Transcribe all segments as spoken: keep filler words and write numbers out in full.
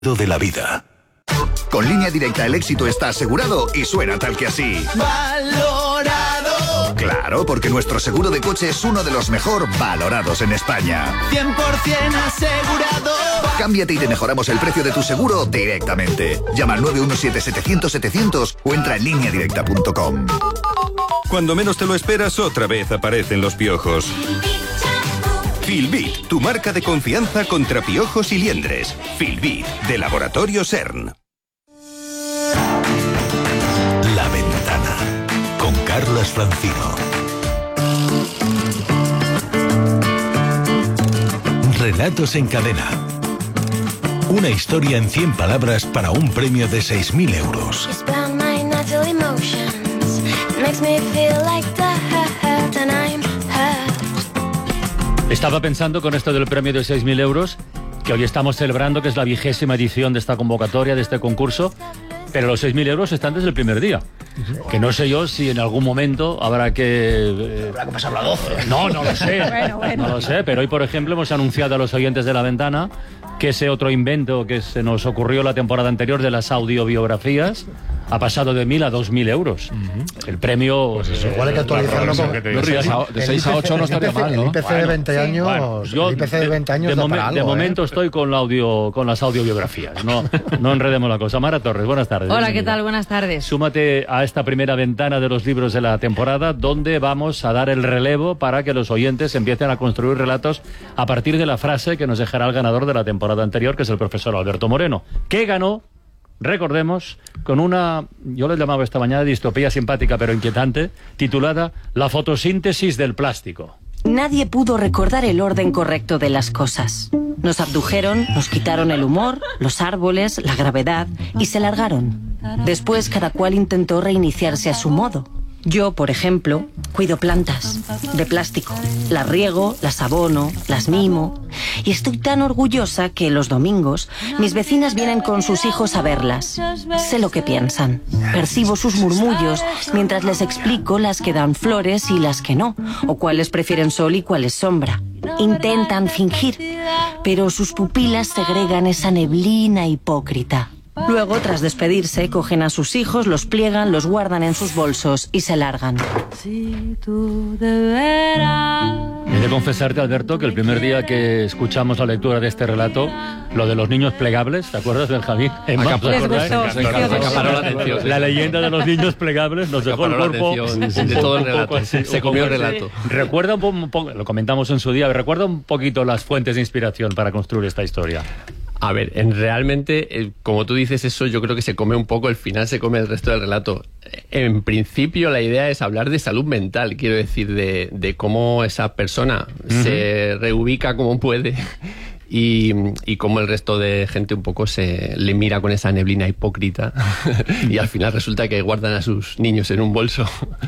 de la vida. Con Línea Directa el éxito está asegurado y suena tal que así. ¡Valorado! Claro, porque nuestro seguro de coche es uno de los mejor valorados en España. cien por ciento asegurado. Cámbiate y te mejoramos el precio de tu seguro directamente. Llama al nueve uno siete setecientos setecientos o entra en línea directa punto com. Cuando menos te lo esperas, otra vez aparecen los piojos. Filbit, tu marca de confianza contra piojos y liendres. Filbit, de Laboratorio CERN. La Ventana, con Carlas Francino. Relatos en cadena. Una historia en cien palabras para un premio de seis mil euros. Estaba pensando con esto del premio de seis mil euros, que hoy estamos celebrando, que es la vigésima edición de esta convocatoria, de este concurso, pero los seis mil euros están desde el primer día. Que no sé yo si en algún momento habrá que... Eh, habrá que pasar la doce. No, no lo sé. bueno, bueno. No lo sé, pero hoy, por ejemplo, hemos anunciado a los oyentes de La Ventana que ese otro invento que se nos ocurrió la temporada anterior de las audiobiografías ha pasado de mil a dos mil euros. Uh-huh. El premio... Pues eso, igual hay que actualizarlo. Con, de seis a ocho no estaría mal, ¿no? El I P C de veinte años, bueno, yo, el I P C de veinte años de, da momen, para algo, de momento ¿eh? estoy con, la audio, con las audiobiografías. No, no enredemos la cosa. Mara Torres, buenas tardes. Hola, bienvenida. ¿qué tal? Buenas tardes. Súmate a esta primera ventana de los libros de la temporada, donde vamos a dar el relevo para que los oyentes empiecen a construir relatos a partir de la frase que nos dejará el ganador de la temporada anterior, que es el profesor Alberto Moreno, que ganó, recordemos, con una, yo le llamaba esta mañana distopía simpática pero inquietante, titulada La fotosíntesis del plástico. Nadie pudo recordar el orden correcto de las cosas. Nos abdujeron, nos quitaron el humor, los árboles, la gravedad y se largaron. Después cada cual intentó reiniciarse a su modo. Yo, por ejemplo, cuido plantas de plástico. Las riego, las abono, las mimo. Y estoy tan orgullosa que los domingos mis vecinas vienen con sus hijos a verlas. Sé lo que piensan. Percibo sus murmullos mientras les explico las que dan flores y las que no, o cuáles prefieren sol y cuáles sombra. Intentan fingir, pero sus pupilas segregan esa neblina hipócrita. Luego, tras despedirse, cogen a sus hijos, los pliegan, los guardan en sus bolsos y se largan. He de confesarte, Alberto, que el primer día que escuchamos la lectura de este relato, lo de los niños plegables, ¿te acuerdas, Benjamín? La leyenda de los niños plegables nos dejó el cuerpo de todo el relato. Se comió el relato. Recuerda un poco, lo comentamos en su día, recuerda un poquito las fuentes de inspiración para construir esta historia. A ver, en realmente, eh, como tú dices eso, yo creo que se come un poco, el final se come el resto del relato. En principio la idea es hablar de salud mental, quiero decir, de, de cómo esa persona uh-huh. se reubica como puede y, y cómo el resto de gente un poco se le mira con esa neblina hipócrita y al final resulta que guardan a sus niños en un bolso.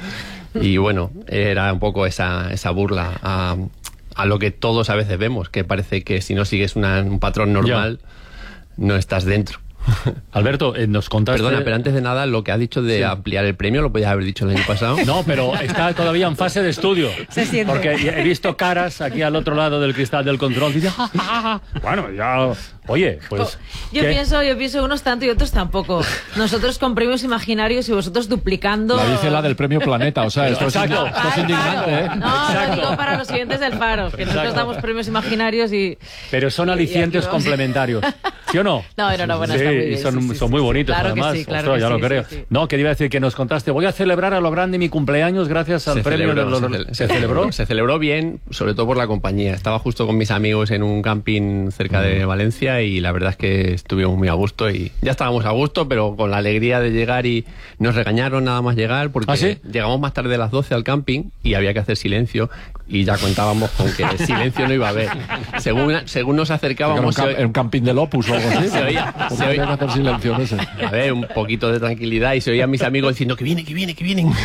Y bueno, era un poco esa, esa burla a... a lo que todos a veces vemos, que parece que si no sigues una, un patrón normal, ya. no estás dentro. Alberto, eh, nos contaste... Perdona, pero antes de nada, lo que has dicho de sí. ampliar el premio, lo podías haber dicho el año pasado. No, pero está todavía en fase de estudio. Se siente. Porque he visto caras aquí al otro lado del cristal del control. Y dice, ja, ja, ja. Bueno, ya... Oye, pues... Yo ¿qué? pienso, yo pienso unos tanto y otros tampoco. Nosotros con premios imaginarios y vosotros duplicando... La dice la del premio Planeta, o sea, esto es, esto es indignante, ¿eh? No, lo digo para los siguientes del Faro, que Exacto. nosotros damos premios imaginarios y... Pero son alicientes complementarios, ¿sí o no? No, no, no, bueno, sí, está muy bien, son, sí, sí, son sí, muy bonitos, claro además. Que sí, claro Ostras, que ya sí, lo creo. Sí, sí. No, que iba a decir que nos contaste, voy a celebrar a lo grande mi cumpleaños gracias al se premio. Celebró, de los... se, ¿Se celebró? Se celebró bien, sobre todo por la compañía. Estaba justo con mis amigos en un camping cerca de Valencia y la verdad es que estuvimos muy a gusto y ya estábamos a gusto, pero con la alegría de llegar y nos regañaron nada más llegar porque ¿Ah, sí? llegamos más tarde a las doce al camping y había que hacer silencio y ya contábamos con que el silencio no iba a haber. Según, según nos acercábamos... Era un, camp, un camping del Opus o algo así. Se oía, se oía, que hacer silencio ese. A ver, un poquito de tranquilidad y se oían mis amigos diciendo que viene, que viene, que vienen.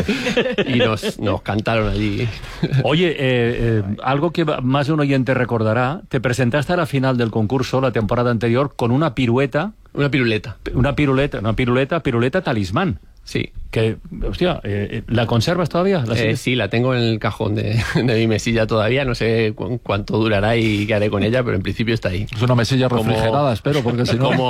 Y nos, nos cantaron allí. Oye, eh, eh, algo que más de un oyente recordará, te presentaste a la final del concurso la temporada anterior con una pirueta. Una piruleta. Una piruleta, una piruleta, piruleta talismán. Sí. Que, hostia, eh, ¿la conservas todavía? ¿La eh, sí, la tengo en el cajón de, de mi mesilla todavía. No sé cu cuánto durará y qué haré con ella, pero en principio está ahí. Es una mesilla refrigerada, como, espero, porque si no... Como